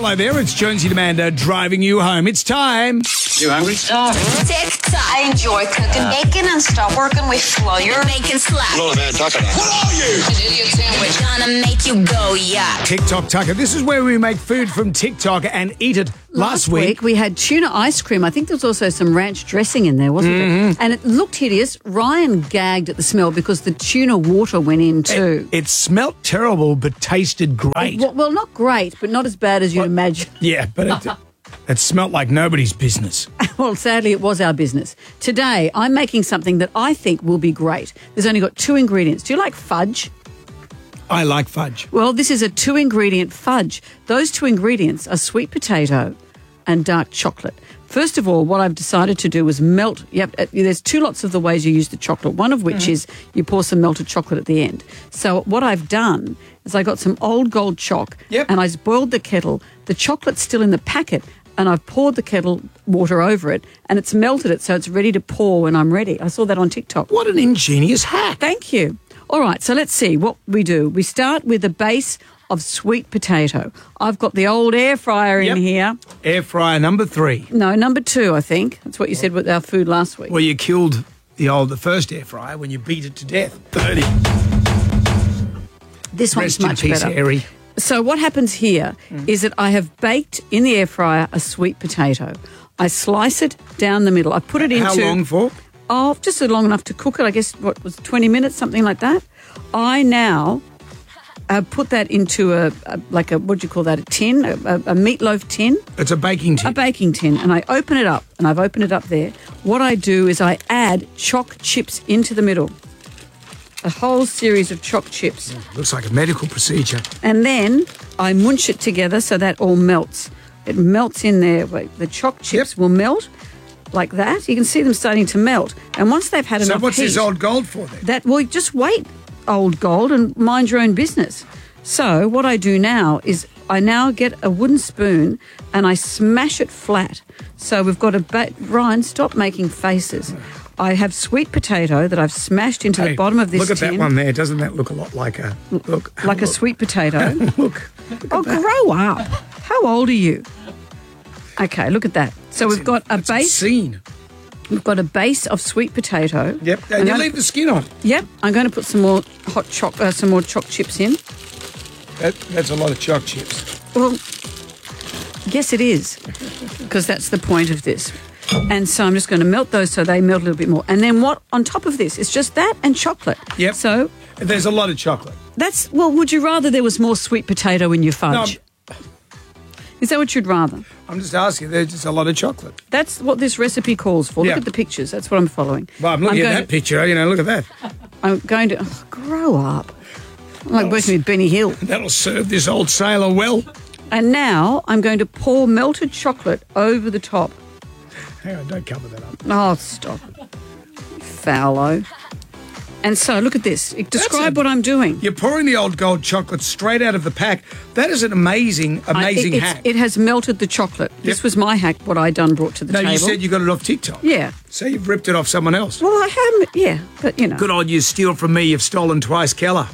Hello there, it's Jonesy and Amanda driving you home. It's time. You hungry? I enjoy cooking bacon and stop working with flour. Bacon slap. What are you? An idiot sandwich. Gonna make you go, yeah. TikTok Tucker. This is where we make food from TikTok and eat it. Last week we had tuna ice cream. I think there was also some ranch dressing in there, wasn't there? And it looked hideous. Ryan gagged at the smell because the tuna water went in too. It smelt terrible but tasted great. Well, not great, but not as bad as you'd imagine. Yeah, but it smelt like nobody's business. Well, sadly, it was our business. Today, I'm making something that I think will be great. There's only got 2 ingredients. Do you like fudge? I like fudge. Well, this is a 2-ingredient fudge. Those 2 ingredients are sweet potato and dark chocolate. First of all, what I've decided to do was melt. There's 2 lots of the ways you use the chocolate, one of which is you pour some melted chocolate at the end. So what I've done is I got some Old Gold choc and I boiled the kettle. The chocolate's still in the packet and I've poured the kettle water over it and it's melted it so it's ready to pour when I'm ready. I saw that on TikTok. What an ingenious hack. Thank you. All right, so let's see what we do. We start with a base of sweet potato. I've got the old air fryer in here. Air fryer number 3. No, number 2, I think. That's what you said with our food last week. Well, you killed the first air fryer when you beat it to death. 30. This one's Rest in much peace, better. Harry. So what happens here is that I have baked in the air fryer a sweet potato. I slice it down the middle. I put it into... How long for? Oh, just long enough to cook it. I guess, 20 minutes, something like that. I now put that into a what do you call that, a tin, a meatloaf tin. It's a baking tin. A baking tin. And I open it up, and I've opened it up there. What I do is I add choc chips into the middle. A whole series of choc chips. Looks like a medical procedure. And then I munch it together so that all melts. It melts in there. The choc chips will melt like that. You can see them starting to melt. And once they've had enough heat... So what's this Old Gold for then? Just wait, Old Gold, and mind your own business. So what I do now is I now get a wooden spoon and I smash it flat. So we've got Ryan, stop making faces. I have sweet potato that I've smashed into the bottom of this tin. Look at that one there. Doesn't that look a lot like a... a sweet potato? Look grow up. How old are you? Okay, look at that. So we've got a base. Scene. We've got a base of sweet potato. Yep, and you leave the skin on. Yep, I'm going to put some more some more choc chips in. That's a lot of choc chips. Well, yes, it is, because that's the point of this. And so I'm just going to melt those so they melt a little bit more. And then what on top of this is just that and chocolate. Yep. So there's a lot of chocolate. Would you rather there was more sweet potato in your fudge? No, is that what you'd rather? I'm just asking. There's just a lot of chocolate. That's what this recipe calls for. Yeah. Look at the pictures. That's what I'm following. Well, I'm looking at that picture. Look at that. I'm going to... grow up. I'm like working with Benny Hill. That'll serve this old sailor well. And now I'm going to pour melted chocolate over the top. Hang on, don't cover that up. Oh, stop. Foulo. And so, look at this. Describe what I'm doing. You're pouring the Old Gold chocolate straight out of the pack. That is an amazing hack. It has melted the chocolate. Yep. This was my hack, what I brought to the table. No, you said you got it off TikTok. Yeah. So you've ripped it off someone else. Well, I haven't, yeah, but Good old you steal from me, you've stolen twice, Keller.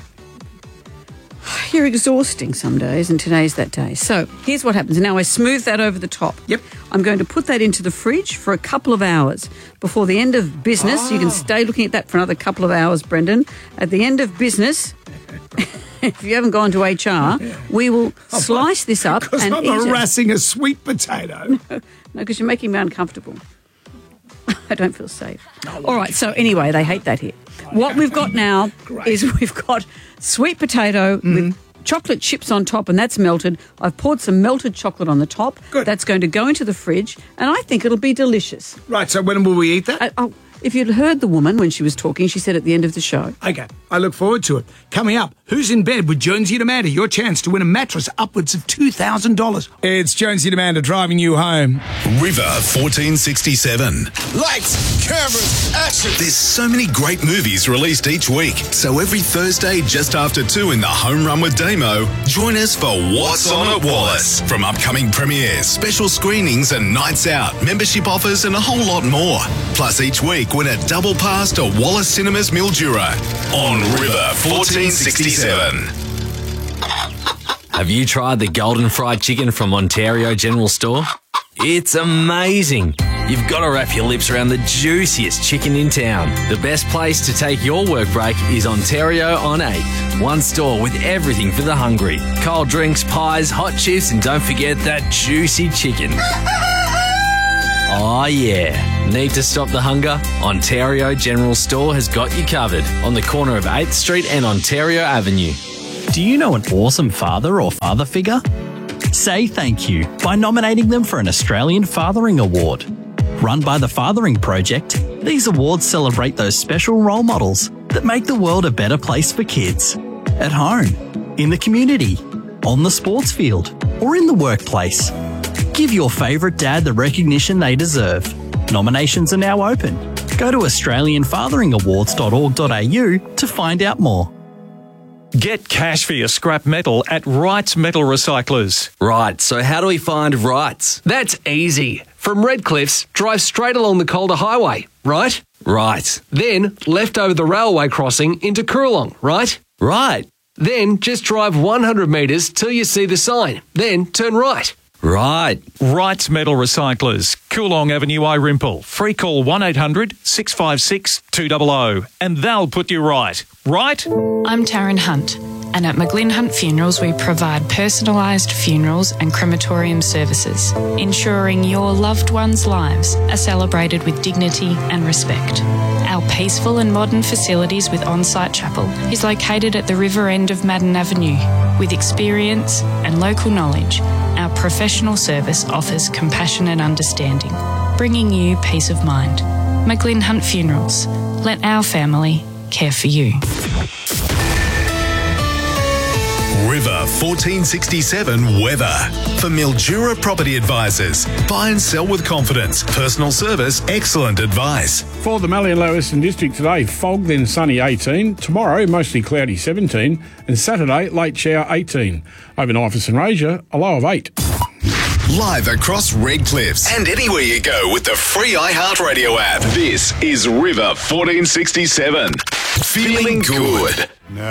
You're exhausting some days, and today's that day. So here's what happens. Now I smooth that over the top. Yep. I'm going to put that into the fridge for a couple of hours before the end of business. You can stay looking at that for another couple of hours, Brendan. At the end of business, if you haven't gone to HR, we will slice this up and I'm eat harassing a sweet potato. No, because you're making me uncomfortable. I don't feel safe. All right, so anyway, they hate that here. What we've got now is we've got sweet potato with chocolate chips on top, and that's melted. I've poured some melted chocolate on the top. Good. That's going to go into the fridge, and I think it'll be delicious. Right, so when will we eat that? If you'd heard the woman when she was talking, she said at the end of the show. Okay, I look forward to it. Coming up, who's in bed with Jonesy and Amanda? Your chance to win a mattress upwards of $2,000. It's Jonesy and Amanda driving you home. River 1467. Lights, cameras, action. There's so many great movies released each week. So every Thursday just after 2 in the Home Run with Damo, join us for What's On at Wallace. From upcoming premieres, special screenings and nights out, membership offers and a whole lot more. Plus each week, win a double pass to Wallace Cinemas Mildura on River 1467. Have you tried the golden fried chicken from Ontario General Store? It's amazing. You've got to wrap your lips around the juiciest chicken in town. The best place to take your work break is Ontario on 8th. One store with everything for the hungry. Cold drinks, pies, hot chips, and don't forget that juicy chicken. Oh yeah. Need to stop the hunger? Ontario General Store has got you covered on the corner of 8th Street and Ontario Avenue. Do you know an awesome father or father figure? Say thank you by nominating them for an Australian Fathering Award. Run by the Fathering Project, these awards celebrate those special role models that make the world a better place for kids. At home, in the community, on the sports field, or in the workplace. Give your favourite dad the recognition they deserve. Nominations are now open. Go to australianfatheringawards.org.au to find out more. Get cash for your scrap metal at Wright's Metal Recyclers. Right, so how do we find Wright's? That's easy. From Redcliffs, drive straight along the Calder Highway, right? Right. Then left over the railway crossing into Coorong, right? Right. Then just drive 100 metres till you see the sign. Then turn right. Right. Wright's Metal Recyclers, Coorong Avenue, Irimple. Free call 1800 656 200 and they'll put you right. Right? I'm Taryn Hunt, and at McGlynn Hunt Funerals we provide personalised funerals and crematorium services, ensuring your loved ones' lives are celebrated with dignity and respect. Our peaceful and modern facilities with on-site chapel is located at the river end of Madden Avenue. With experience and local knowledge, our professional service offers compassion and understanding, bringing you peace of mind. McGlynn Hunt Funerals. Let our family care for you. River 1467 weather. For Mildura Property Advisors. Buy and sell with confidence. Personal service, excellent advice. For the Mallee and Low Eastern District today, fog then sunny 18. Tomorrow, mostly cloudy 17. And Saturday, late shower 18. Overnight for St Rasia, a low of 8. Live across Redcliffs and anywhere you go with the free iHeartRadio app. This is River 1467. Feeling good.